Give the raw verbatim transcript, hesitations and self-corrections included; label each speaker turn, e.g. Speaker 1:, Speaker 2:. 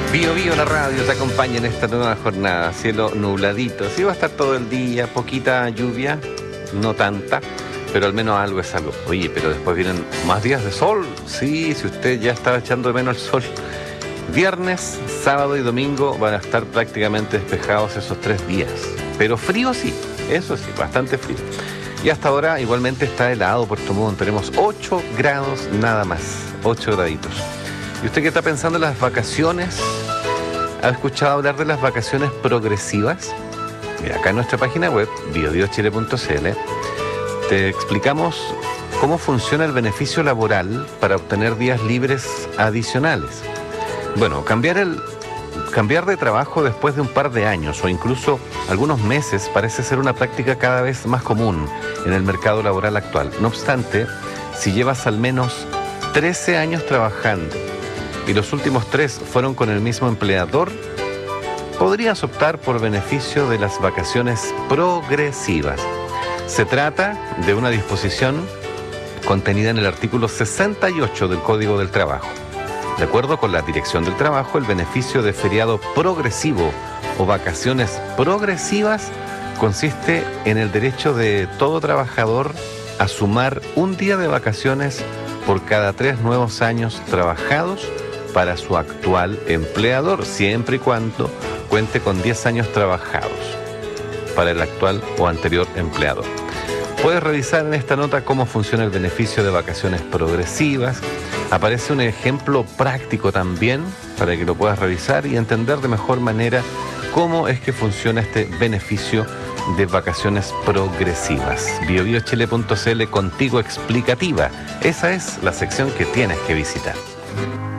Speaker 1: Bio Bio, la radio te acompaña en esta nueva jornada. Cielo nubladito. Sí va a estar todo el día, poquita lluvia, no tanta, pero al menos algo es algo. Oye, pero después vienen más días de sol. Sí, si usted ya estaba echando de menos el sol. Viernes, sábado y domingo van a estar prácticamente despejados esos tres días. Pero frío sí, eso sí, bastante frío. Y hasta ahora igualmente está helado Puerto Montt. Tenemos ocho grados nada más, ocho graditos. ¿Y usted qué está pensando en las vacaciones? ¿Ha escuchado hablar de las vacaciones progresivas? Mira, acá en nuestra página web, bio bio chile punto c l, te explicamos cómo funciona el beneficio laboral para obtener días libres adicionales. Bueno, cambiar, el, cambiar de trabajo después de un par de años o incluso algunos meses parece ser una práctica cada vez más común en el mercado laboral actual. No obstante, si llevas al menos trece años trabajando y los últimos tres fueron con el mismo empleador, podrías optar por beneficio de las vacaciones progresivas. Se trata de una disposición contenida en el artículo sesenta y ocho del Código del Trabajo. De acuerdo con la Dirección del Trabajo, el beneficio de feriado progresivo o vacaciones progresivas consiste en el derecho de todo trabajador a sumar un día de vacaciones por cada tres nuevos años trabajados para su actual empleador, siempre y cuando cuente con diez años trabajados para el actual o anterior empleador. Puedes revisar en esta nota cómo funciona el beneficio de vacaciones progresivas. Aparece un ejemplo práctico también para que lo puedas revisar y entender de mejor manera cómo es que funciona este beneficio de vacaciones progresivas. bio bio chile punto c l, contigo explicativa. Esa es la sección que tienes que visitar.